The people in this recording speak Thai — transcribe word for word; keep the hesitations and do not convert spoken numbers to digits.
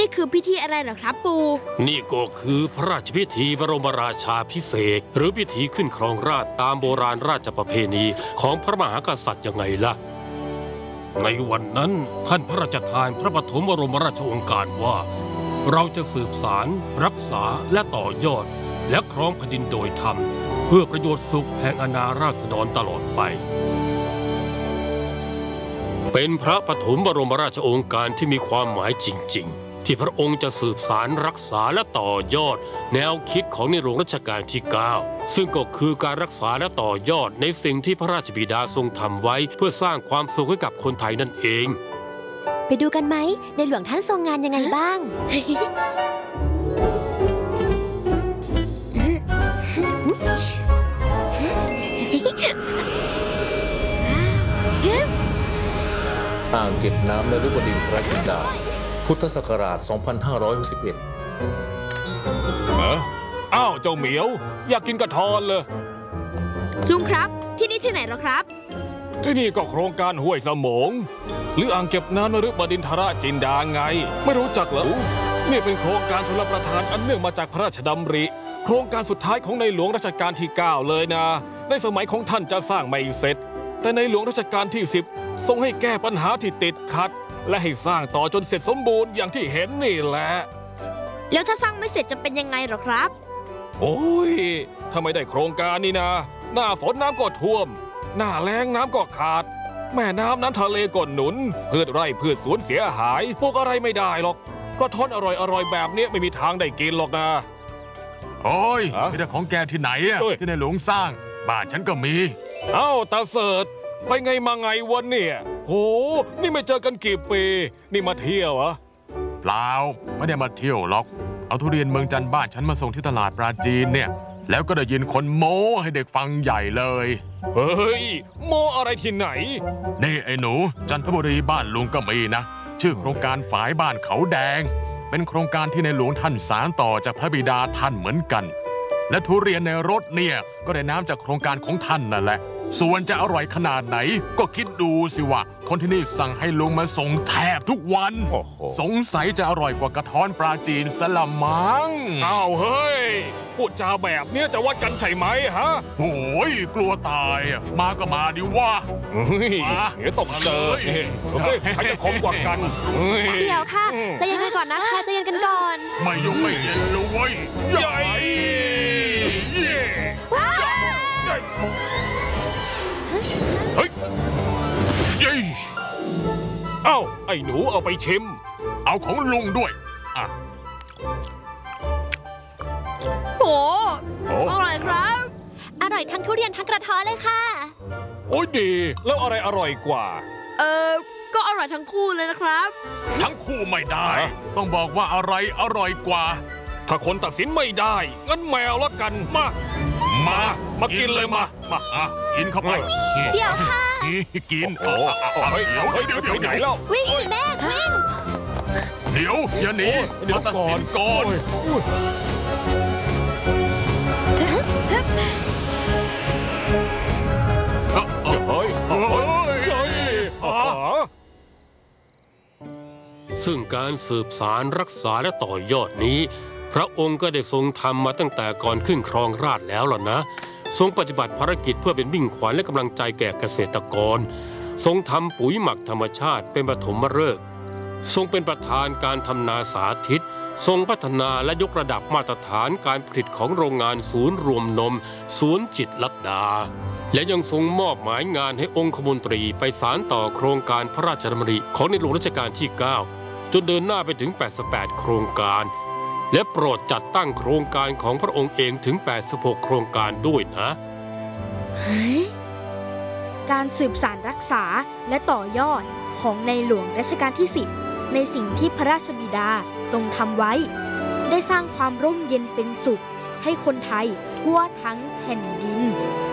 นี่คือพิธีอะไรเหรอครับปู่นี่ก็คือพระราชพิธีบรมราชาภิเษกหรือพิธีขึ้นครองราชย์ตามโบราณราชประเพณีของพระมหากษัตริย์ยังไงล่ะในวันนั้นท่านพระราชทานพระปฐมบรมราชโองการว่าเราจะสืบสารรักษาและต่อยอดและครองแผ่นดินโดยธรรมเพื่อประโยชน์สุขแห่งอาณาราษฎรตลอดไปเป็นพระปฐมบรมราชโองการที่มีความหมายจริงๆที่พระองค์จะสืบสารรักษาและต่อยอดแนวคิดของในหลวงรัชกาลที่ เก้า ซึ่งก็คือการรักษาและต่อยอดในสิ่งที่พระราชบิดาทรงทำไว้เพื่อสร้างความสุขให้กับคนไทยนั่นเองไปดูกันไหมในหลวงท่านทรงงานยังไงบ้างอ่างเก็บน้ำนฤบดินทรจินดาพุทธศักราช สองพันห้าร้อยหกสิบเอ็ดเอออ้าวเจ้าเหมียวอยากกินกระทอนเลยลุงครับที่นี่ที่ไหนหรอครับที่นี่ก็โครงการห้วยสมงหรืออ่างเก็บน้ำนฤบดินทรจินดาไงไม่รู้จักเหรอนี่เป็นโครงการชลประทานอันเนื่องมาจากพระราชดำริโครงการสุดท้ายของในหลวงรัชกาลที่ เก้า เลยนะในสมัยของท่านจะสร้างไม่เสร็จแต่ในหลวงรัชกาลที่ สิบทรงให้แก้ปัญหาที่ติดขัดและให้สร้างต่อจนเสร็จสมบูรณ์อย่างที่เห็นนี่แหละแล้วถ้าสร้างไม่เสร็จจะเป็นยังไงหรอครับโอ้ยถ้าไม่ได้โครงการนี่นะหน้าฝนน้ำก็ท่วมหน้าแล้งน้ำก็ขาดแม่น้ำน้ำทะเลก็หนุนพืชไร่พืชสวนเสียหายพวกอะไรไม่ได้หรอกกระท้อนอร่อยๆแบบนี้ไม่มีทางได้กินหรอกนะโอ้ยมีแต่ของแกที่ไหนอะที่ในหลวงสร้างบ้านฉันก็มีเอ้าตาเสิร์ชไปไงมาไงวันเนี่ยโหนี่ไม่เจอกันกี่ปีนี่มาเที่ยวเหรอเปล่าไม่ได้มาเที่ยวหรอกเอาทุเรียนเมืองจันทร์บ้านฉันมาส่งที่ตลาดปราจีนเนี่ยแล้วก็ได้ยินคนโม้ให้เด็กฟังใหญ่เลยเฮ้ยโม้อะไรที่ไหนนี่ไอ้หนูจันทบุรีบ้านลุงก็มีนะชื่อโครงการฝายบ้านเขาแดงเป็นโครงการที่ในหลวงท่านสานต่อจากพระบิดาท่านเหมือนกันและทุเรียนในรถเนี่ยก็ได้น้ำจากโครงการของท่านนั่นแหละส่วนจะอร่อยขนาดไหนก็คิดดูสิว่าคนที่นี่สั่งให้ลุงมาส่งแทบทุกวันสงสัยจะอร่อยกว่ากระท้อนปลาจีนสละมังอ้าวเฮ้ยพูดจาแบบนี้จะวัดกันใช่ไหมฮะโอ้ยกลัวตายมาก็มาดิวะมาเดี๋ยวตกเจอดูสิใครจะคมกว่ากันเดี๋ยวค่ะใจเย็นกันก่อนนะคะใจเย็นกันก่อนไม่ยุ่งไม่เย็นเลยเว้ยใหญ่เฮ้ยเอ้าไอ้หนูเอาไปชิมเอาของลุงด้วยอ่ะโอ้อร่อยครับอร่อยทั้งทุเรียนทั้งกระท้อนเลยค่ะโอ้ยดีแล้วอะไรอร่อยกว่าเออก็อร่อยทั้งคู่เลยนะครับทั้งคู่ไม่ได้ต้องบอกว่าอะไรอร่อยกว่าถ้าคนตัดสินไม่ได้งั้นแมวละกันมามามากินเลยมามากินเข้าไปเดี๋ยวค่ะกินโอ้เดี๋ยวเดี๋ยวเดี๋ยวไหนแล้ววิ่งสิแม่วิ่งเดี๋ยวอย่าหนีเดี๋ยวก่อนก่อนเฮ้ยซึ่งการสืบสารรักษาและต่อยอดนี้พระองค์ก็ได้ทรงทำมาตั้งแต่ก่อนขึ้นครองราชย์แล้วล่ะนะทรงปฏิบัติภารกิจเพื่อเป็นมิ่งขวัญและกำลังใจแก่เกษตรกรทรงทำปุ๋ยหมักธรรมชาติเป็นปฐมฤกษ์ทรงเป็นประธานการทำนาสาธิตทรงพัฒนาและยกระดับมาตรฐานการผลิตของโรงงานศูนย์รวมนมศูนย์จิตรลัดดาและยังทรงมอบหมายงานให้องคมนตรีไปสานต่อโครงการพระราชดำริของในหลวงรัชกาลที่ เก้าจนเดินหน้าไปถึงแปดสิบแปดโครงการและโปรดจัดตั้งโครงการของพระองค์เองถึงแปดสิบหกโครงการด้วยนะการสืบสานรักษาและต่อยอดของในหลวงรัชกาลที่ สิบในสิ่งที่พระราชบิดาทรงทำไว้ได้สร้างความร่มเย็นเป็นสุขให้คนไทยทั่วทั้งแผ่นดิน